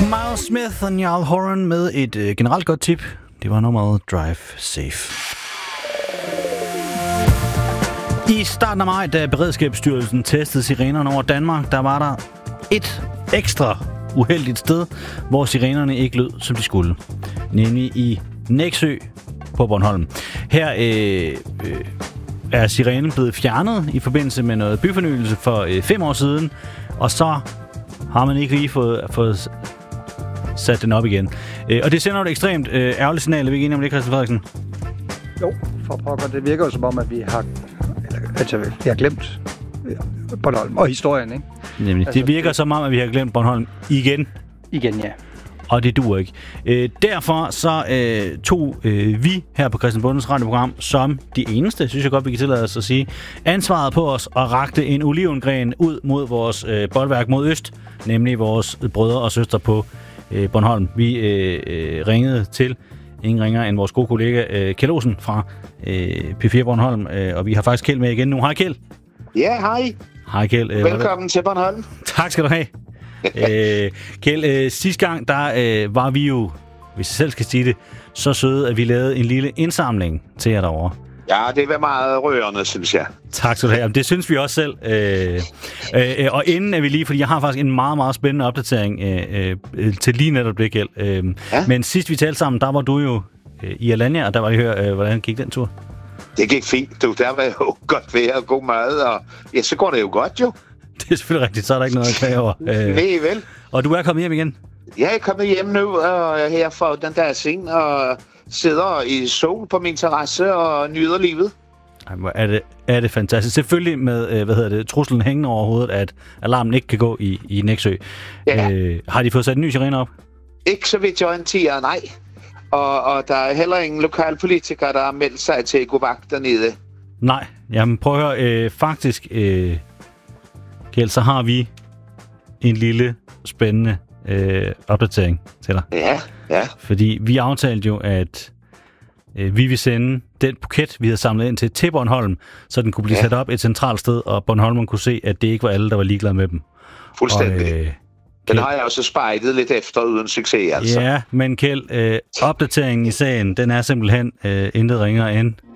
Miles Smith og Niall Horan med et generelt godt tip. Det var nummeret Drive Safe. I starten af maj, da Beredskabsstyrelsen testede sirenerne over Danmark, der var der et ekstra uheldigt sted, hvor sirenerne ikke lød, som de skulle. Nemlig i Nexø på Bornholm. Her er sirenen blevet fjernet i forbindelse med noget byfornyelse for 5 år siden, og så har man ikke lige fået sat den op igen. Og det sender jo et ekstremt ærgerligt signal. Er vi ikke enige om det, Christian Frederiksen? Jo, for pokker. Det virker jo som om, at vi har glemt Bornholm og historien, ikke? Nemlig. Altså, det virker som om, at vi har glemt Bornholm igen. Igen, ja. Og det duer ikke. Derfor så tog vi her på Christian Bundes radioprogram som de eneste, synes jeg godt, vi kan tillade os at sige, ansvaret på os og rakte en olivengren ud mod vores bolværk mod øst, nemlig vores brødre og søstre på Bornholm. Vi ringede til ingen ringer end vores gode kollega Kjeld Olsen fra P4 Bornholm, og vi har faktisk Kjeld med igen nu. Hej Kjeld. Ja, hej. Hej Kjeld. Velkommen til Bornholm. Tak skal du have. Kjeld, sidste gang, der var vi jo, hvis jeg selv skal sige det, så søde, at vi lavede en lille indsamling til jer derovre. Ja, det var meget rørende, synes jeg. Tak skal du have. Det synes vi også selv. Og inden er vi lige, fordi jeg har faktisk en meget, meget spændende opdatering til lige netop det, Kjeld. Ja? Men sidst vi talte sammen, der var du jo i Alanya, og der var lige høre, hvordan gik den tur? Det gik fint, du. Der var jo godt vejr og god mad, og ja, så går det jo godt, jo. Det er selvfølgelig rigtigt, så er der ikke noget at klage over. Nej, vel. Og du er kommet hjem igen? Jeg er kommet hjem nu, og jeg er her for den der scene, og sidder i sol på min terrasse og nyder livet. Er det fantastisk. Selvfølgelig med, truslen hængende over hovedet, at alarmen ikke kan gå i Nexø. Ja. Har de fået sat en ny sirene op? Ikke så vidt jeg orienterer, nej. Og der er heller ingen lokalpolitikere, der har meldt sig til egovagt dernede. Nej, jamen prøv at høre. Faktisk, Kjeld, så har vi en lille spændende opdatering til dig. Ja. Fordi vi aftalte jo, at vi vil sende den buket, vi havde samlet ind til Bornholm, så den kunne blive sat op et centralt sted, og Bornholmerne kunne se, at det ikke var alle, der var ligeglade med dem. Fuldstændig. Den har jeg også spejdet lidt efter uden succes, altså. Ja, men Kjeld, opdateringen i sagen, den er simpelthen intet ringere end